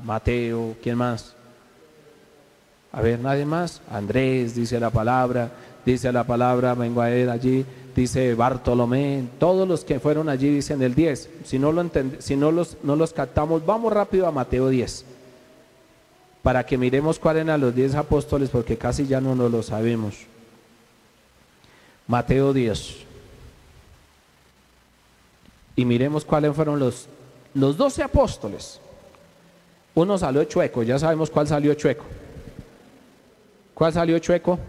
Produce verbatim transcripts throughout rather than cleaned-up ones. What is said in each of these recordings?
Mateo, ¿quién más? A ver, nadie más. Andrés, dice la palabra, dice la palabra, vengo a él allí, dice Bartolomé, todos los que fueron allí dicen el diez. Si no lo entend- si no los, no los captamos, vamos rápido a Mateo diez, para que miremos cuáles eran los diez apóstoles, porque casi ya no nos lo sabemos. Mateo diez. Y miremos cuáles fueron los, los doce apóstoles. Uno salió chueco, ya sabemos cuál salió chueco. ¿Cuál salió chueco?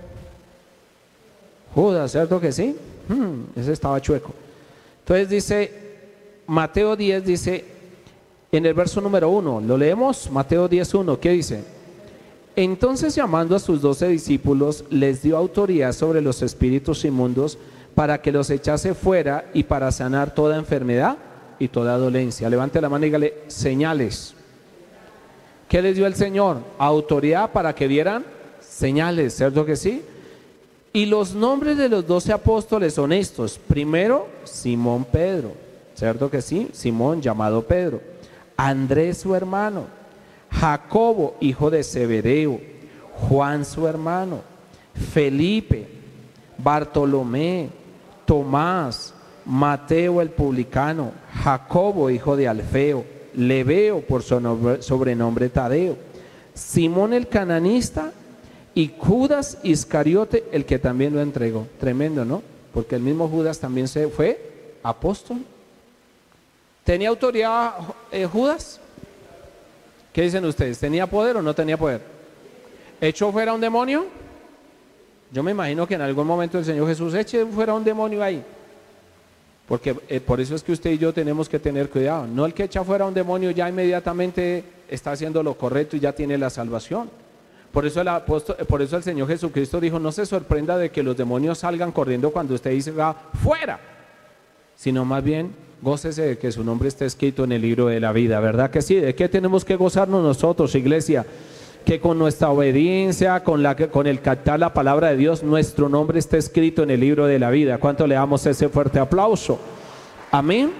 Judas, ¿cierto que sí? Hmm, ese estaba chueco. Entonces dice, Mateo diez dice, en el verso número uno, lo leemos, Mateo diez uno, ¿qué dice? Entonces, llamando a sus doce discípulos, les dio autoridad sobre los espíritus inmundos para que los echase fuera y para sanar toda enfermedad y toda dolencia. Levante la mano y dígale, señales. ¿Qué les dio el Señor? Autoridad para que vieran señales, ¿cierto que sí? Y los nombres de los doce apóstoles son estos. Primero, Simón Pedro, ¿cierto que sí? Simón, llamado Pedro. Andrés, su hermano. Jacobo, hijo de Zebedeo. Juan, su hermano. Felipe, Bartolomé, Tomás, Mateo el publicano, Jacobo, hijo de Alfeo, Lebeo, por su nombre- sobrenombre Tadeo, Simón el cananista, y Judas Iscariote, el que también lo entregó. Tremendo, ¿no? Porque el mismo Judas también se fue apóstol. ¿Tenía autoridad eh, Judas? ¿Qué dicen ustedes? ¿Tenía poder o no tenía poder? ¿Echó fuera un demonio? Yo me imagino que en algún momento el Señor Jesús eche fuera un demonio ahí. Porque eh, por eso es que usted y yo tenemos que tener cuidado. No el que echa fuera un demonio ya inmediatamente está haciendo lo correcto y ya tiene la salvación. Por eso el apóstol, por eso el Señor Jesucristo dijo, no se sorprenda de que los demonios salgan corriendo cuando usted dice va fuera, sino más bien gócese de que su nombre esté escrito en el libro de la vida, ¿verdad que sí? ¿De qué tenemos que gozarnos nosotros, iglesia? Que con nuestra obediencia, con, la, con el captar la palabra de Dios, nuestro nombre esté escrito en el libro de la vida. ¿Cuánto le damos ese fuerte aplauso? Amén.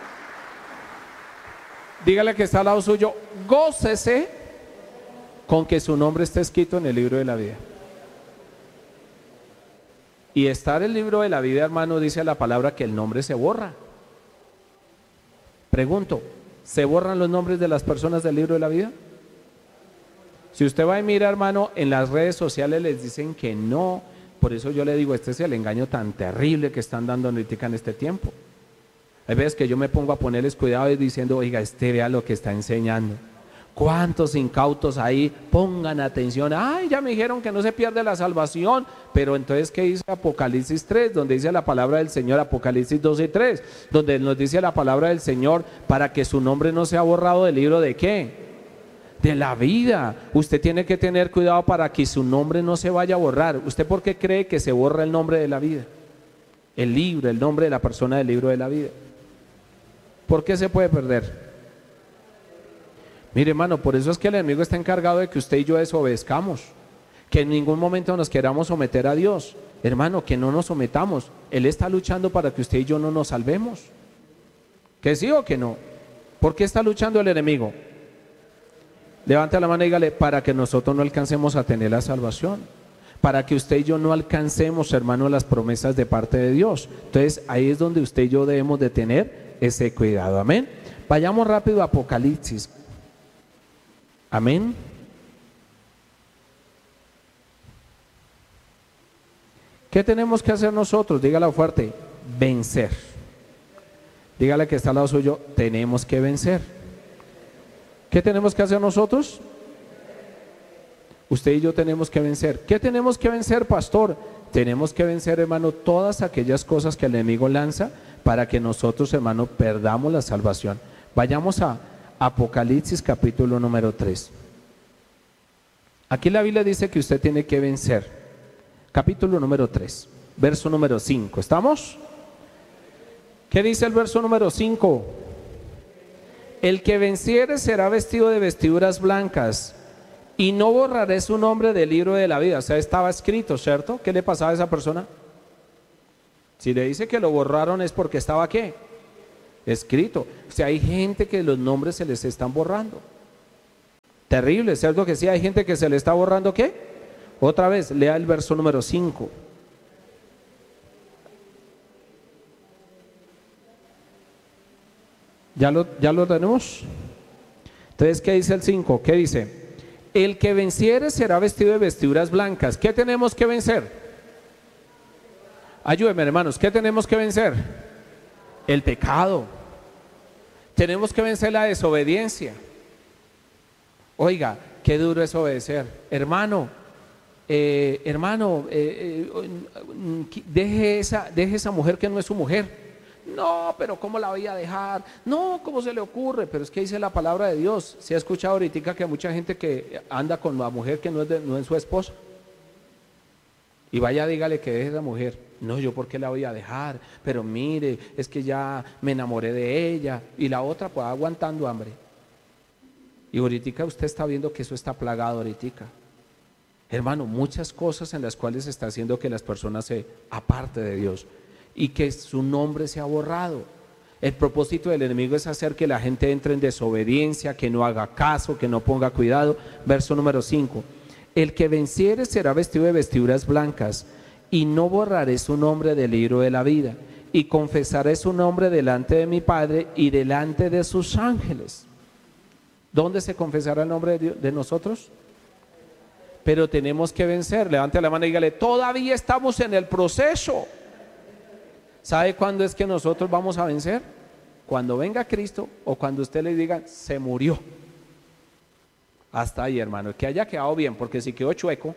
Dígale que está al lado suyo, gócese con que su nombre esté escrito en el libro de la vida. Y estar en el libro de la vida, hermano, dice la palabra que el nombre se borra. Pregunto, ¿se borran los nombres de las personas del libro de la vida? Si usted va y mira, hermano, en las redes sociales les dicen que no. Por eso yo le digo, este es el engaño tan terrible que están dando ahorita en este tiempo. Hay veces que yo me pongo a ponerles cuidado y diciendo, oiga, este vea lo que está enseñando. ¿Cuántos incautos ahí? Pongan atención. Ay, ya me dijeron que no se pierde la salvación. Pero entonces, ¿qué dice Apocalipsis tres? Donde dice la palabra del Señor, Apocalipsis doce y tres, donde nos dice la palabra del Señor para que su nombre no sea borrado del libro de ¿qué? De la vida. Usted tiene que tener cuidado para que su nombre no se vaya a borrar. ¿Usted por qué cree que se borra el nombre de la vida? El libro, el nombre de la persona del libro de la vida. ¿Por qué se puede perder? Mire, hermano, por eso es que el enemigo está encargado de que usted y yo desobedezcamos, que en ningún momento nos queramos someter a Dios. Hermano, que no nos sometamos. Él está luchando para que usted y yo no nos salvemos. ¿Que sí o que no? ¿Por qué está luchando el enemigo? Levante la mano y dígale, para que nosotros no alcancemos a tener la salvación, para que usted y yo no alcancemos, hermano, las promesas de parte de Dios. Entonces ahí es donde usted y yo debemos de tener ese cuidado. Amén. Vayamos rápido a Apocalipsis. Amén. ¿Qué tenemos que hacer nosotros? Dígalo fuerte, vencer. Dígale que está al lado suyo, tenemos que vencer. ¿Qué tenemos que hacer nosotros? Usted y yo tenemos que vencer. ¿Qué tenemos que vencer, pastor? Tenemos que vencer, hermano, todas aquellas cosas que el enemigo lanza para que nosotros, hermano, perdamos la salvación. Vayamos a Apocalipsis capítulo número tres. Aquí la Biblia dice que usted tiene que vencer. Capítulo número tres, verso número cinco. ¿Estamos? ¿Qué dice el verso número cinco? El que venciere será vestido de vestiduras blancas y no borraré su nombre del libro de la vida. O sea, estaba escrito, ¿cierto? ¿Qué le pasaba a esa persona? Si le dice que lo borraron es porque estaba ¿qué? Escrito. O sea, hay gente que los nombres se les están borrando. Terrible, ¿cierto que sí? Hay gente que se le está borrando, ¿qué? Otra vez, lea el verso número cinco. ¿Ya lo, ya lo tenemos? Entonces, ¿qué dice el cinco? ¿Qué dice? El que venciere será vestido de vestiduras blancas. ¿Qué tenemos que vencer? Ayúdenme, hermanos, ¿qué tenemos que vencer? El pecado. Tenemos que vencer la desobediencia. Oiga, qué duro es obedecer. Hermano, eh, hermano, eh, eh, deje, esa, deje esa mujer que no es su mujer. No, pero ¿cómo la voy a dejar? No, ¿cómo se le ocurre? Pero es que dice la palabra de Dios. Se ha escuchado ahorita que hay mucha gente que anda con la mujer que no es, de, no es su esposa. Y vaya, dígale que deje esa mujer. No, yo ¿por qué la voy a dejar? Pero mire, es que ya me enamoré de ella. Y la otra pues aguantando hambre. Y ahorita usted está viendo que eso está plagado ahorita. Hermano, muchas cosas en las cuales está haciendo que las personas se aparten de Dios y que su nombre sea borrado. El propósito del enemigo es hacer que la gente entre en desobediencia, que no haga caso, que no ponga cuidado. Verso número cinco. El que venciere será vestido de vestiduras blancas, y no borraré su nombre del libro de la vida, y confesaré su nombre delante de mi Padre y delante de sus ángeles. ¿Dónde se confesará el nombre de Dios, de nosotros? Pero tenemos que vencer. Levante la mano y dígale, todavía estamos en el proceso. ¿Sabe cuándo es que nosotros vamos a vencer? Cuando venga Cristo o cuando usted le diga, se murió. Hasta ahí, hermano, que haya quedado bien, porque si quedó chueco,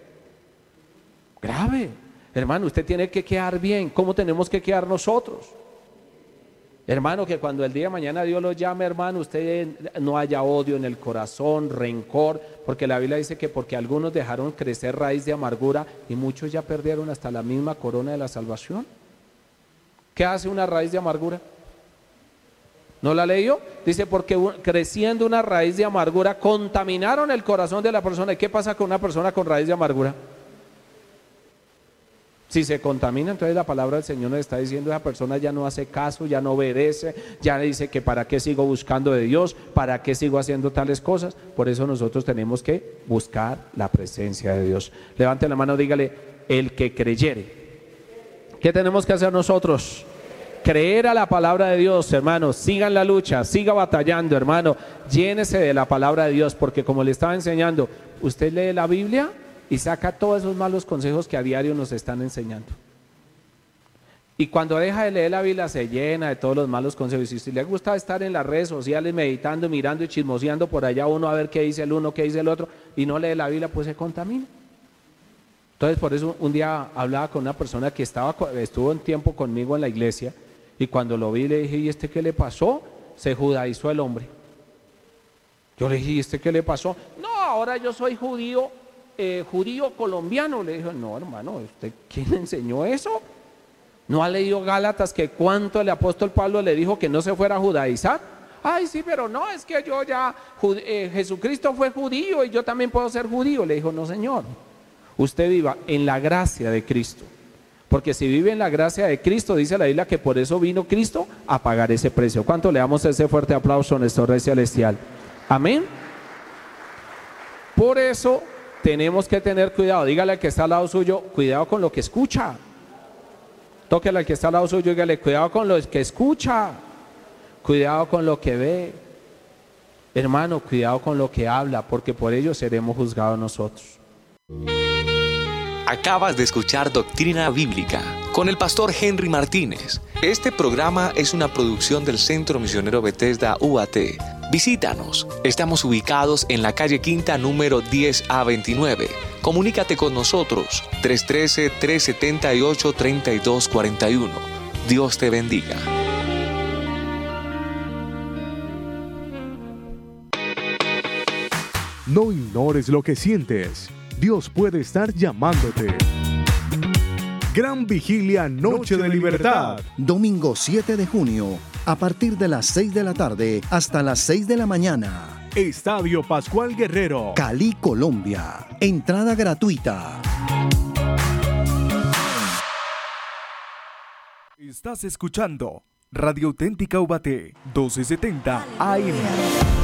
grave. Hermano, usted tiene que quedar bien. ¿Cómo tenemos que quedar nosotros? Hermano, que cuando el día de mañana Dios lo llame, hermano, usted no haya odio en el corazón, rencor, porque la Biblia dice que porque algunos dejaron crecer raíz de amargura y muchos ya perdieron hasta la misma corona de la salvación. ¿Qué hace una raíz de amargura? ¿No la leyó? Dice, porque creciendo una raíz de amargura contaminaron el corazón de la persona. ¿Y qué pasa con una persona con raíz de amargura? Si se contamina, entonces la palabra del Señor nos está diciendo, esa persona ya no hace caso, ya no obedece, ya dice que para qué sigo buscando de Dios, para qué sigo haciendo tales cosas. Por eso nosotros tenemos que buscar la presencia de Dios. Levante la mano, dígale, el que creyere. ¿Qué tenemos que hacer nosotros? Creer a la palabra de Dios, hermanos. Sigan la lucha, siga batallando, hermano. Llénese de la palabra de Dios, porque como le estaba enseñando, usted lee la Biblia y saca todos esos malos consejos que a diario nos están enseñando. Y cuando deja de leer la Biblia se llena de todos los malos consejos. Y si le gusta estar en las redes sociales meditando, mirando y chismoseando por allá uno a ver qué dice el uno, qué dice el otro, y no lee la Biblia, pues se contamina. Entonces por eso un día hablaba con una persona que estaba, estuvo un tiempo conmigo en la iglesia, y cuando lo vi le dije, ¿y este qué le pasó? Se judaizó el hombre. Yo le dije, ¿y este qué le pasó? No, ahora yo soy judío, eh, judío colombiano. Le dije, no hermano, ¿usted quién le enseñó eso? ¿No ha leído Gálatas que cuánto el apóstol Pablo le dijo que no se fuera a judaizar? Ay, sí, pero no, es que yo ya, eh, Jesucristo fue judío y yo también puedo ser judío. Le dijo, no señor, usted viva en la gracia de Cristo. Porque si vive en la gracia de Cristo, dice la Biblia que por eso vino Cristo a pagar ese precio. ¿Cuánto le damos ese fuerte aplauso a nuestro Rey Celestial? Amén. Por eso tenemos que tener cuidado. Dígale al que está al lado suyo, cuidado con lo que escucha. Tóquele al que está al lado suyo y dígale, cuidado con lo que escucha. Cuidado con lo que ve. Hermano, cuidado con lo que habla, porque por ello seremos juzgados nosotros. Acabas de escuchar Doctrina Bíblica con el pastor Henry Martínez. Este programa es una producción del Centro Misionero Bethesda U A T. Visítanos. Estamos ubicados en la calle Quinta número diez A veintinueve. Comunícate con nosotros tres uno tres, tres siete ocho, tres dos cuatro uno. Dios te bendiga. No ignores lo que sientes. Dios puede estar llamándote. Gran Vigilia, Noche de Libertad. Domingo siete de junio, a partir de las seis de la tarde hasta las seis de la mañana. Estadio Pascual Guerrero, Cali, Colombia. Entrada gratuita. Estás escuchando Radio Auténtica U B A T, doce setenta A M.